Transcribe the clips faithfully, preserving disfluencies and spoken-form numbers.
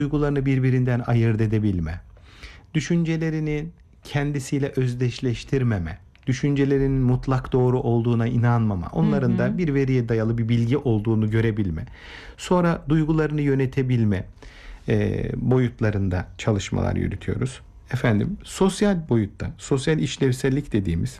duygularını birbirinden ayırt edebilme, düşüncelerini kendisiyle özdeşleştirmeme, düşüncelerinin mutlak doğru olduğuna inanmama, onların Hı hı. da bir veriye dayalı bir bilgi olduğunu görebilme, sonra duygularını yönetebilme e, boyutlarında çalışmalar yürütüyoruz. Efendim, sosyal boyutta, sosyal işlevsellik dediğimiz,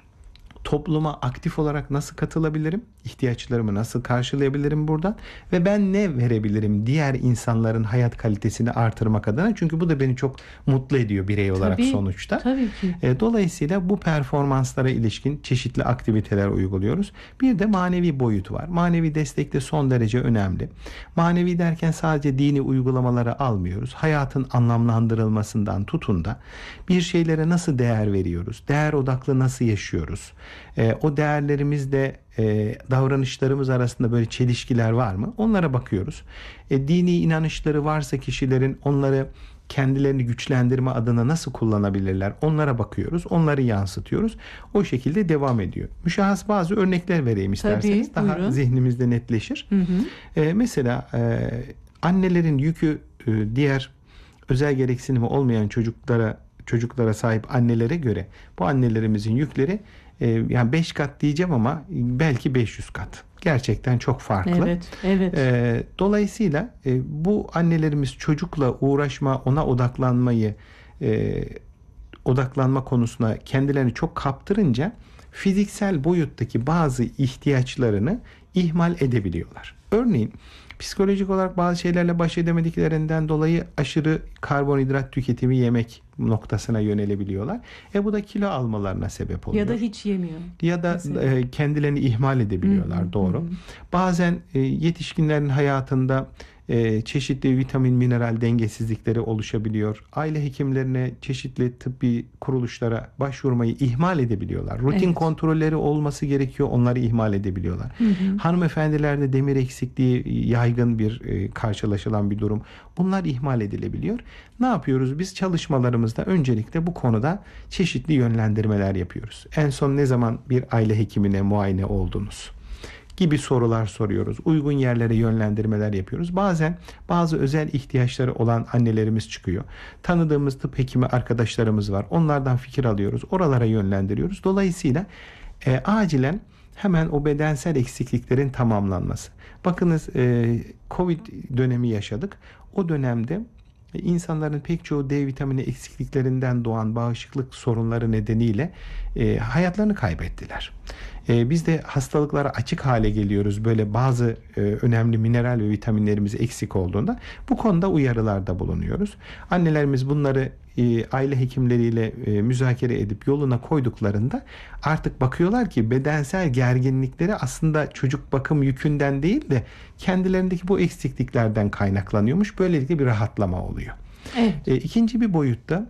topluma aktif olarak nasıl katılabilirim? İhtiyaçlarımı nasıl karşılayabilirim buradan? Ve ben ne verebilirim diğer insanların hayat kalitesini artırmak adına? Çünkü bu da beni çok mutlu ediyor birey olarak Tabii, sonuçta. tabii ki. E, Dolayısıyla bu performanslara ilişkin çeşitli aktiviteler uyguluyoruz. Bir de manevi boyut var. Manevi destek de son derece önemli. Manevi derken sadece dini uygulamaları almıyoruz. Hayatın anlamlandırılmasından tutun da bir şeylere nasıl değer veriyoruz? Değer odaklı nasıl yaşıyoruz? E, o değerlerimizle e, davranışlarımız arasında böyle çelişkiler var mı? Onlara bakıyoruz. E, dini inanışları varsa kişilerin onları kendilerini güçlendirme adına nasıl kullanabilirler? Onlara bakıyoruz. Onları yansıtıyoruz. O şekilde devam ediyor. Müşahhas bazı örnekler vereyim isterseniz. Tabii, Daha buyurun. zihnimizde netleşir. Hı hı. E, mesela e, annelerin yükü e, diğer özel gereksinimi olmayan çocuklara çocuklara sahip annelere göre bu annelerimizin yükleri e, yani beş kat diyeceğim ama belki beş yüz kat. Gerçekten çok farklı. Evet, evet. E, dolayısıyla e, bu annelerimiz çocukla uğraşma, ona odaklanmayı e, odaklanma konusuna kendilerini çok kaptırınca fiziksel boyuttaki bazı ihtiyaçlarını ihmal edebiliyorlar. Örneğin psikolojik olarak bazı şeylerle baş edemediklerinden dolayı aşırı karbonhidrat tüketimi yemek noktasına yönelebiliyorlar. E bu da kilo almalarına sebep oluyor. Ya da hiç yemiyor. Ya da mesela. e, kendilerini ihmal edebiliyorlar. Hı hı, doğru. hı. Bazen e, yetişkinlerin hayatında e, çeşitli vitamin, mineral dengesizlikleri oluşabiliyor. Aile hekimlerine, çeşitli tıbbi kuruluşlara başvurmayı ihmal edebiliyorlar. Rutin Evet. kontrolleri olması gerekiyor. Onları ihmal edebiliyorlar. Hı hı. Hanımefendilerde demir eksikliği yaygın bir e, karşılaşılan bir durum. Bunlar ihmal edilebiliyor. Ne yapıyoruz? Biz çalışmalarımızda öncelikle bu konuda çeşitli yönlendirmeler yapıyoruz. En son ne zaman bir aile hekimine muayene oldunuz? Gibi sorular soruyoruz. Uygun yerlere yönlendirmeler yapıyoruz. Bazen bazı özel ihtiyaçları olan annelerimiz çıkıyor. Tanıdığımız tıp hekimi arkadaşlarımız var. Onlardan fikir alıyoruz. Oralara yönlendiriyoruz. Dolayısıyla e, acilen hemen o bedensel eksikliklerin tamamlanması. Bakınız e, Covid dönemi yaşadık. O dönemde İnsanların pek çoğu D vitamini eksikliklerinden doğan bağışıklık sorunları nedeniyle e, hayatlarını kaybettiler. E, biz de hastalıklara açık hale geliyoruz böyle bazı e, önemli mineral ve vitaminlerimiz eksik olduğunda. Bu konuda uyarılarda bulunuyoruz. Annelerimiz bunları e, aile hekimleriyle e, müzakere edip yoluna koyduklarında artık bakıyorlar ki bedensel gerginlikleri aslında çocuk bakım yükünden değil de kendilerindeki bu eksikliklerden kaynaklanıyormuş. Böylelikle bir rahatlama oluyor. Evet. E, ikinci bir boyutta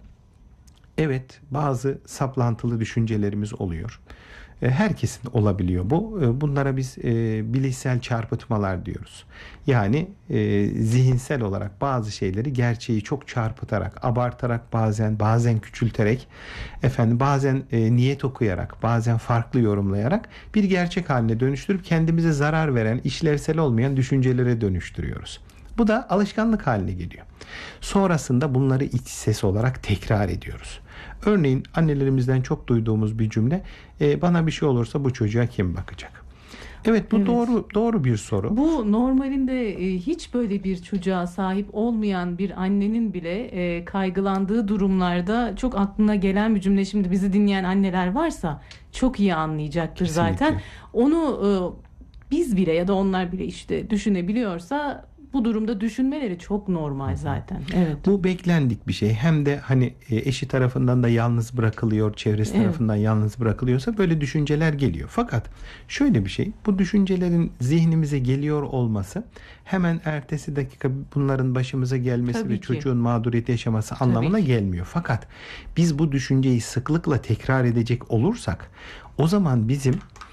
evet bazı saplantılı düşüncelerimiz oluyor. E, herkesin olabiliyor bu. E, bunlara biz e, bilişsel çarpıtmalar diyoruz. Yani e, zihinsel olarak bazı şeyleri gerçeği çok çarpıtarak, abartarak bazen bazen küçülterek, efendim bazen e, niyet okuyarak, bazen farklı yorumlayarak bir gerçek haline dönüştürüp kendimize zarar veren, işlevsel olmayan düşüncelere dönüştürüyoruz. Bu da alışkanlık haline geliyor. Sonrasında bunları iç ses olarak tekrar ediyoruz. Örneğin annelerimizden çok duyduğumuz bir cümle, e, bana bir şey olursa bu çocuğa kim bakacak? Evet bu Evet. doğru doğru bir soru. Bu normalinde e, hiç böyle bir çocuğa sahip olmayan bir annenin bile e, kaygılandığı durumlarda çok aklına gelen bir cümle. Şimdi bizi dinleyen anneler varsa çok iyi anlayacaktır Kesinlikle. zaten. Onu e, biz bile ya da onlar bile işte düşünebiliyorsa bu durumda düşünmeleri çok normal zaten. Evet. Bu beklendik bir şey. Hem de hani e, eşi tarafından da yalnız bırakılıyor, çevresi Evet. tarafından yalnız bırakılıyorsa böyle düşünceler geliyor. Fakat şöyle bir şey, bu düşüncelerin zihnimize geliyor olması hemen ertesi dakika bunların başımıza gelmesi Tabii ve ki. çocuğun mağduriyet yaşaması Tabii anlamına ki. gelmiyor. Fakat biz bu düşünceyi sıklıkla tekrar edecek olursak o zaman bizim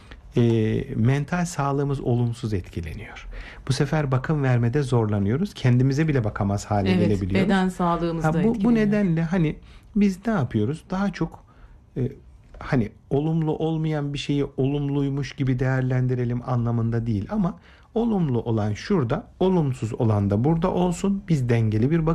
e, mental sağlığımız olumsuz etkileniyor. Bu sefer bakım vermede zorlanıyoruz. Kendimize bile bakamaz hale Evet, gelebiliyoruz. beden sağlığımız Ha, da bu, bu etkileniyor. nedenle hani biz ne yapıyoruz? Daha çok e, hani olumlu olmayan bir şeyi olumluymuş gibi değerlendirelim anlamında değil ama olumlu olan şurada, olumsuz olan da burada olsun. Biz dengeli bir bakış